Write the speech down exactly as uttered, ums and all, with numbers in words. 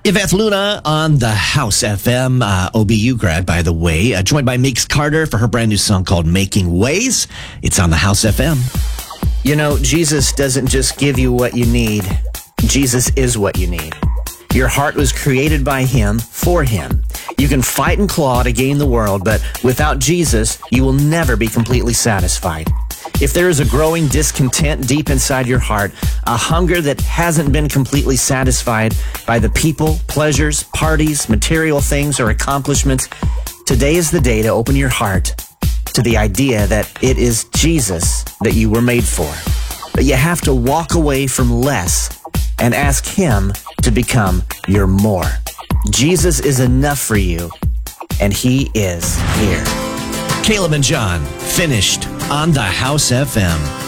Yvette Luna on the House F M, uh, O B U grad, by the way, uh, joined by Meeks Carter for her brand new song called Making Ways. It's on the House F M. You know, Jesus doesn't just give you what you need. Jesus is what you need. Your heart was created by Him, for Him. You can fight and claw to gain the world, but without Jesus, you will never be completely satisfied. If there is a growing discontent deep inside your heart, a hunger that hasn't been completely satisfied by the people, pleasures, parties, material things, or accomplishments, today is the day to open your heart to the idea that it is Jesus that you were made for. But you have to walk away from less and ask Him to become your more. Jesus is enough for you, and He is here. Caleb and John, finished on the House F M.